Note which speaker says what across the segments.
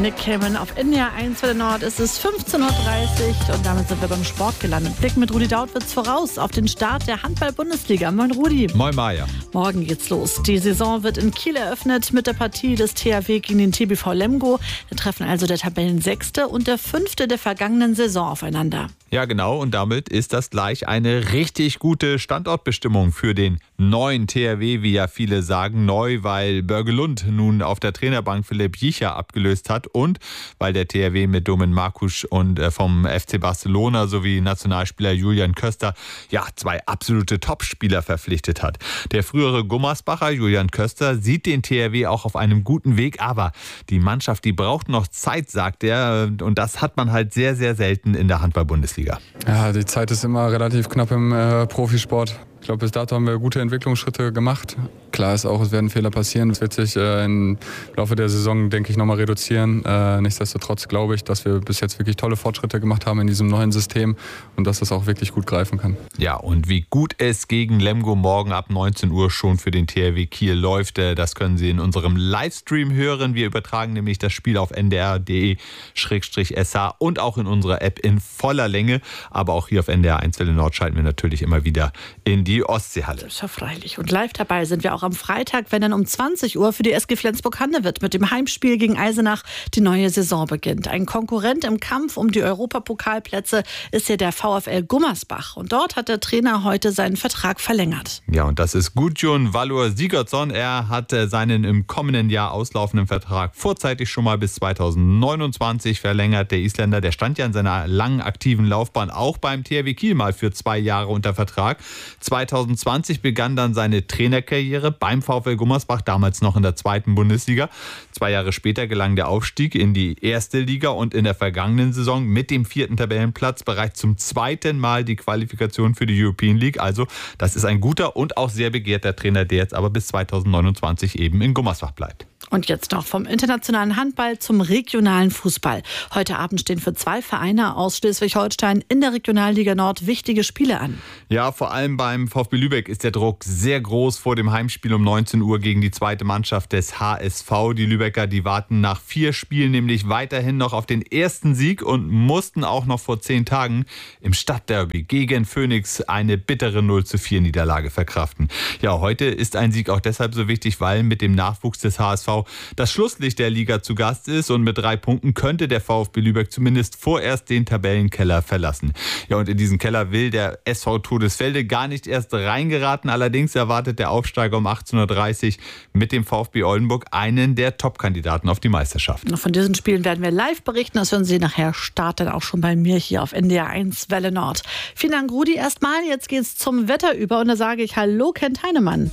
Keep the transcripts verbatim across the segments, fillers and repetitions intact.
Speaker 1: Nick Cayman auf N D R eins Welle Nord. Es ist fünfzehn Uhr dreißig und damit sind wir beim Sport gelandet. Blicken mit Rudi Dautwitz voraus auf den Start der Handball-Bundesliga. Moin Rudi.
Speaker 2: Moin Maja.
Speaker 1: Morgen geht's los. Die Saison wird in Kiel eröffnet mit der Partie des T H W gegen den T B V Lemgo. Da treffen also der Tabellensechste und der Fünfte der vergangenen Saison aufeinander.
Speaker 2: Ja, genau. Und damit ist das gleich eine richtig gute Standortbestimmung für den neuen T H W, wie ja viele sagen. Neu, weil Börgelund nun auf der Trainerbank Philipp Jicha abgelöst hat und weil der T H W mit Domen Markusch und äh, vom F C Barcelona sowie Nationalspieler Julian Köster ja zwei absolute Topspieler verpflichtet hat. Der frühere Gummersbacher Julian Köster sieht den T H W auch auf einem guten Weg, aber die Mannschaft, die braucht noch Zeit, sagt er. Und das hat man halt sehr, sehr selten in der Handball-Bundesliga.
Speaker 3: Ja, die Zeit ist immer relativ knapp im äh, Profisport. Ich glaube, bis dato haben wir gute Entwicklungsschritte gemacht. Klar ist auch, es werden Fehler passieren. Das wird sich äh, im Laufe der Saison, denke ich, nochmal reduzieren. Äh, nichtsdestotrotz glaube ich, dass wir bis jetzt wirklich tolle Fortschritte gemacht haben in diesem neuen System und dass das auch wirklich gut greifen kann.
Speaker 2: Ja, und wie gut es gegen Lemgo morgen ab neunzehn Uhr schon für den T H W Kiel läuft, äh, das können Sie in unserem Livestream hören. Wir übertragen nämlich das Spiel auf n d r punkt d e slash s h und auch in unserer App in voller Länge. Aber auch hier auf N D R eins Welle Nord schalten wir natürlich immer wieder in die Die Ostseehalle.
Speaker 1: Das ist ja freilich. Und live dabei sind wir auch am Freitag, wenn dann um zwanzig Uhr für die S G Flensburg-Handewitt mit dem Heimspiel gegen Eisenach die neue Saison beginnt. Ein Konkurrent im Kampf um die Europapokalplätze ist ja der VfL Gummersbach. Und dort hat der Trainer heute seinen Vertrag verlängert.
Speaker 2: Ja, und das ist Gudjon Valur Sigurdsson. Er hat seinen im kommenden Jahr auslaufenden Vertrag vorzeitig schon mal bis zweitausendneunundzwanzig verlängert. Der Isländer, der stand ja in seiner langen aktiven Laufbahn auch beim T H W Kiel mal für zwei Jahre unter Vertrag. zweitausendzwanzig begann dann seine Trainerkarriere beim VfL Gummersbach, damals noch in der zweiten Bundesliga. Zwei Jahre später gelang der Aufstieg in die erste Liga und in der vergangenen Saison mit dem vierten Tabellenplatz bereits zum zweiten Mal die Qualifikation für die European League. Also das ist ein guter und auch sehr begehrter Trainer, der jetzt aber bis zweitausendneunundzwanzig eben in Gummersbach bleibt.
Speaker 1: Und jetzt noch vom internationalen Handball zum regionalen Fußball. Heute Abend stehen für zwei Vereine aus Schleswig-Holstein in der Regionalliga Nord wichtige Spiele an.
Speaker 2: Ja, vor allem beim VfB Lübeck ist der Druck sehr groß vor dem Heimspiel um neunzehn Uhr gegen die zweite Mannschaft des H S V. Die Lübecker, die warten nach vier Spielen nämlich weiterhin noch auf den ersten Sieg und mussten auch noch vor zehn Tagen im Stadtderby gegen Phoenix eine bittere null zu vier Niederlage verkraften. Ja, heute ist ein Sieg auch deshalb so wichtig, weil mit dem Nachwuchs des H S V das Schlusslicht der Liga zu Gast ist und mit drei Punkten könnte der VfB Lübeck zumindest vorerst den Tabellenkeller verlassen. Ja, und in diesen Keller will der S V Todesfelde gar nicht erst reingeraten. Allerdings erwartet der Aufsteiger um achtzehn Uhr dreißig mit dem VfB Oldenburg einen der Top-Kandidaten auf die Meisterschaft.
Speaker 1: Von diesen Spielen werden wir live berichten. Das hören Sie nachher Start dann auch schon bei mir hier auf N D R eins Welle Nord. Vielen Dank, Rudi. Erstmal, jetzt geht's zum Wetter über und da sage ich Hallo, Kent Heinemann.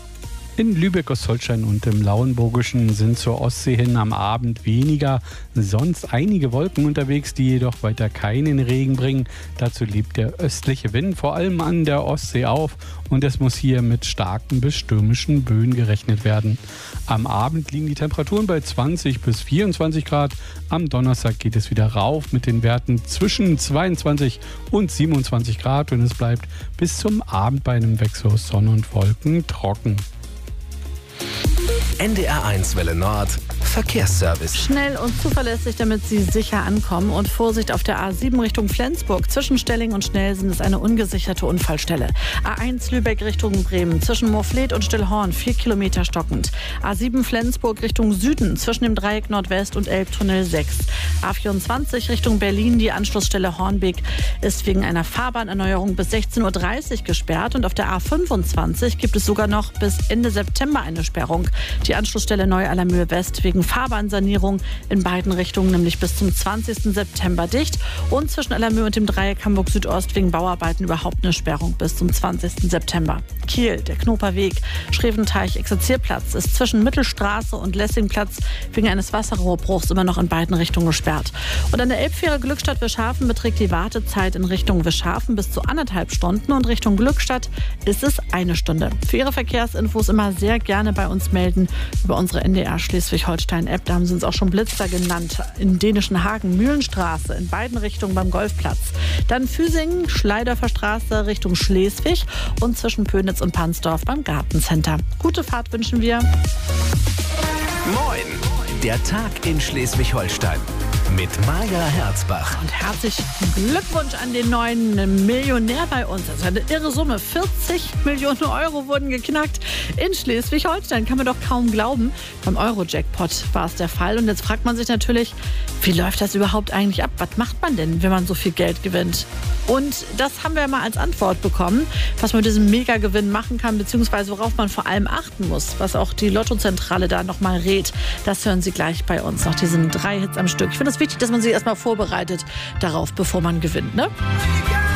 Speaker 4: In Lübeck, Ostholstein und im Lauenburgischen sind zur Ostsee hin am Abend weniger, sonst einige Wolken unterwegs, die jedoch weiter keinen Regen bringen. Dazu liegt der östliche Wind vor allem an der Ostsee auf und es muss hier mit starken bis stürmischen Böen gerechnet werden. Am Abend liegen die Temperaturen bei zwanzig bis vierundzwanzig Grad. Am Donnerstag geht es wieder rauf mit den Werten zwischen zweiundzwanzig und siebenundzwanzig Grad und es bleibt bis zum Abend bei einem Wechsel aus Sonne und Wolken trocken.
Speaker 5: N D R eins Welle Nord Verkehrsservice.
Speaker 1: Schnell und zuverlässig, damit Sie sicher ankommen. Und Vorsicht auf der A sieben Richtung Flensburg. Zwischen Stelling und Schnellsen ist eine ungesicherte Unfallstelle. A eins Lübeck Richtung Bremen. Zwischen Moorfleet und Stillhorn vier Kilometer stockend. A sieben Flensburg Richtung Süden. Zwischen dem Dreieck Nordwest und Elbtunnel sechs. A vierundzwanzig Richtung Berlin. Die Anschlussstelle Hornbeek ist wegen einer Fahrbahnerneuerung bis sechzehn Uhr dreißig gesperrt. Und auf der A fünfundzwanzig gibt es sogar noch bis Ende September eine Sperrung. Die Anschlussstelle Neu-Allermühe West wegen Fahrbahnsanierung in beiden Richtungen, nämlich bis zum zwanzigsten September dicht. Und zwischen Allermühe und dem Dreieck Hamburg Südost wegen Bauarbeiten überhaupt eine Sperrung bis zum zwanzigsten September. Kiel, der Knoperweg, Schreventeich, Exerzierplatz ist zwischen Mittelstraße und Lessingplatz wegen eines Wasserrohrbruchs immer noch in beiden Richtungen gesperrt. Und an der Elbfähre Glückstadt-Wischhafen beträgt die Wartezeit in Richtung Wischhafen bis zu anderthalb Stunden und Richtung Glückstadt ist es eine Stunde. Für Ihre Verkehrsinfos immer sehr gerne bei uns melden über unsere N D R Schleswig-Holstein-App. Da haben sie uns auch schon Blitzer genannt. In dänischen Hagen, Mühlenstraße, in beiden Richtungen beim Golfplatz. Dann Füsingen, Schleidorfer Straße Richtung Schleswig und zwischen Pönitz und Pansdorf beim Gartencenter. Gute Fahrt wünschen wir.
Speaker 5: Moin! Der Tag in Schleswig-Holstein mit Maja Herzbach.
Speaker 1: Und herzlichen Glückwunsch an den neuen Millionär bei uns. Das ist eine irre Summe. vierzig Millionen Euro wurden geknackt in Schleswig-Holstein. Kann man doch kaum glauben. Beim Euro-Jackpot war es der Fall. Und jetzt fragt man sich natürlich, wie läuft das überhaupt eigentlich ab? Was macht man denn, wenn man so viel Geld gewinnt? Und das haben wir mal als Antwort bekommen, was man mit diesem Megagewinn machen kann, beziehungsweise worauf man vor allem achten muss, was auch die Lottozentrale da nochmal rät. Das hören Sie gleich bei uns, nach diesen drei Hits am Stück. Ich finde es wichtig, dass man sich erstmal vorbereitet darauf, bevor man gewinnt, ne?